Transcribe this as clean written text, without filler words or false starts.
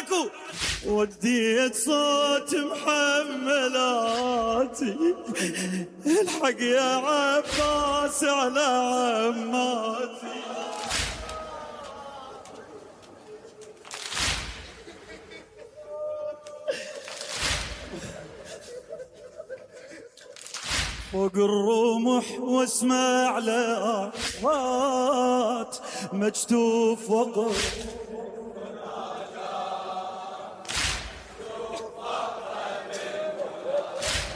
ماكو. وديت صوت محملاتي الحق يا عباس على عماتي. فوق الرمح واسمع لأصوات مجتوف وقر